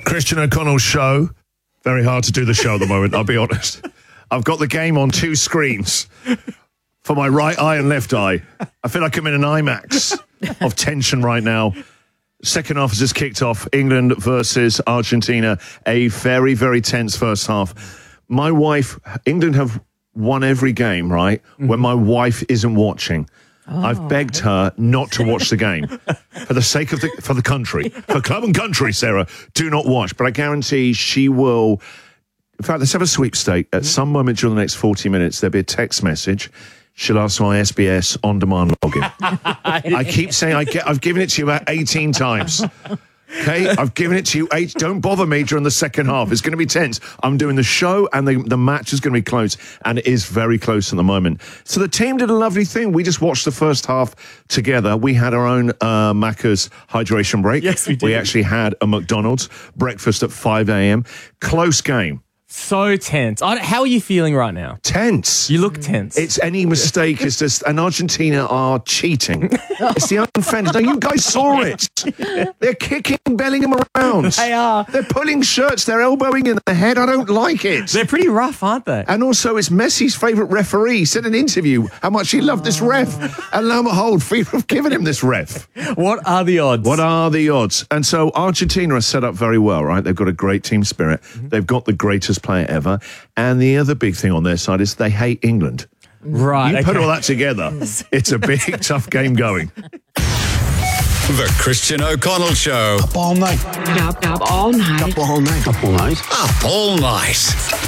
Christian O'Connell's show. Very hard to do the show at the moment, I'll be honest. I've got the game on two screens for my right eye and left eye. I feel like I'm in an IMAX of tension right now. Second half has just kicked off. England versus Argentina. A very, very tense first half. My wife, England have won every game, right? When my wife isn't watching. I've begged her not to watch the game for the sake of the country, for club and country, Sarah. Do not watch, but I guarantee she will. In fact, let's have a sweepstake. At some moment during the next 40 minutes, there'll be a text message. She'll ask for my SBS on-demand login. I keep saying I've given it to you about 18 times. Okay, I've given it to you 8. Don't bother me during the second half. It's going to be tense. I'm doing the show and the match is going to be close, and it is very close at the moment. So the team did a lovely thing. We just watched the first half together. We had our own Macca's hydration break. Yes, we did. We actually had a McDonald's breakfast at 5 a.m. Close game. So tense. How are you feeling right now? Tense. You look tense. It's any mistake is just, and Argentina are cheating. It's the unfairness. No, you guys saw it. They're kicking Bellingham around. They are. They're pulling shirts. They're elbowing in the head. I don't like it. They're pretty rough, aren't they? And also, it's Messi's favourite referee. He said in an interview how much he loved this ref. And lo and behold, FIFA have given him this ref. What are the odds? What are the odds? And so Argentina are set up very well, right? They've got a great team spirit. They've got the greatest player ever. And the other big thing on their side is they hate England. Right. You put all that together, it's a big, tough game going. The Christian O'Connell Show. Up all night. Up all night. Up all night. Up all night. Up all night.